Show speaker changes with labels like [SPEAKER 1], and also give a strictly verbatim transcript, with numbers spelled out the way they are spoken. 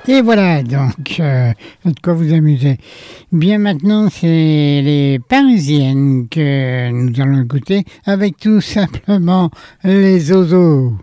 [SPEAKER 1] Et voilà, donc, euh, de quoi vous amuser. Bien maintenant, c'est les Parisiennes que nous allons écouter avec tout simplement les Zozos.